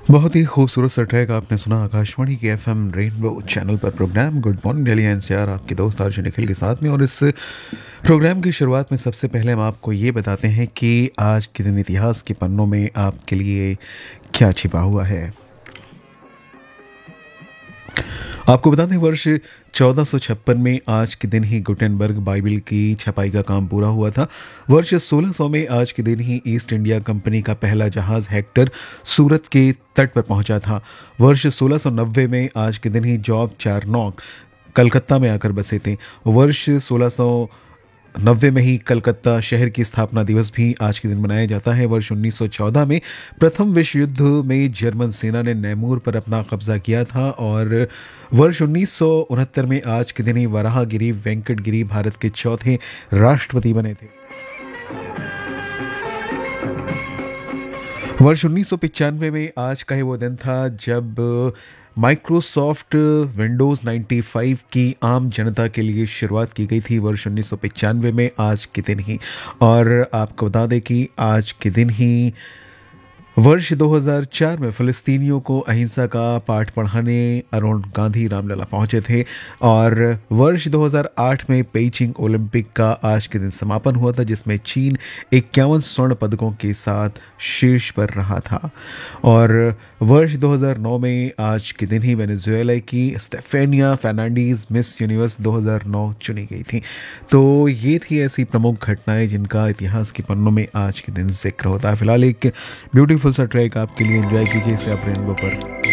बहुत ही खूबसूरत सा ट्रैक आपने सुना आकाशवाणी के एफएम रेनबो चैनल पर programme good morning Delhi NCR आपके दोस्त अर्जुन निखिल के साथ में। और इस प्रोग्राम की शुरुआत में सबसे पहले हम आपको ये बताते हैं कि आज के दिन इतिहास के पन्नों में आपके लिए क्या छिपा हुआ है। आपको बता दें वर्ष 1456 में आज के दिन ही गुटेनबर्ग बाइबिल की छपाई का काम पूरा हुआ था। वर्ष 1600 में आज के दिन ही ईस्ट इंडिया कंपनी का पहला जहाज हेक्टर सूरत के तट पर पहुंचा था। वर्ष 1690 में आज के दिन ही जॉब चारनॉक कलकत्ता में आकर बसे थे। वर्ष 1690 में ही कलकत्ता शहर की स्थापना दिवस भी आज के दिन मनाया जाता है। वर्ष 1914 में प्रथम विश्व युद्ध में जर्मन सेना ने नैमूर पर अपना कब्जा किया था। और वर्ष 1969 में आज के दिन ही वराहगिरी वेंकट गिरी भारत के चौथे राष्ट्रपति बने थे। वर्ष 1995 में आज का ही वो दिन था जब माइक्रोसॉफ्ट विंडोज़ 95 की आम जनता के लिए शुरुआत की गई थी। वर्ष 1995 में आज के दिन ही। और आपको बता दें कि आज के दिन ही वर्ष 2004 में फ़िलिस्तीनियों को अहिंसा का पाठ पढ़ाने अरुण गांधी रामलला पहुंचे थे। और वर्ष 2008 में पेइचिंग ओलंपिक का आज के दिन समापन हुआ था, जिसमें चीन 51 स्वर्ण पदकों के साथ शीर्ष पर रहा था। और वर्ष 2009 में आज के दिन ही वेनेजुएला की स्टेफेनिया फर्नांडीज मिस यूनिवर्स 2009 चुनी गई थी। तो ये थी ऐसी प्रमुख घटनाएं जिनका इतिहास के पन्नों में आज के दिन जिक्र होता है। फिलहाल एक ब्यूटीफुल सा ट्रैक आपके लिए एंजॉय कीजिए इसे आप रेनबो पर।